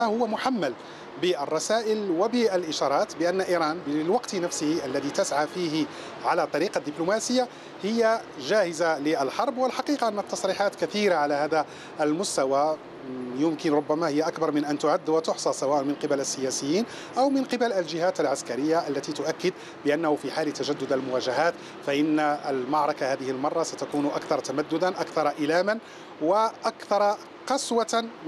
هو محمل بالرسائل وبالإشارات بأن إيران بالوقت نفسه الذي تسعى فيه على طريق الدبلوماسية هي جاهزة للحرب. والحقيقة أن التصريحات كثيرة على هذا المستوى، يمكن ربما هي أكبر من أن تعد وتحصى، سواء من قبل السياسيين أو من قبل الجهات العسكرية التي تؤكد بأنه في حال تجدد المواجهات فإن المعركة هذه المرة ستكون أكثر تمددا، أكثر إلاما، وأكثر قسوة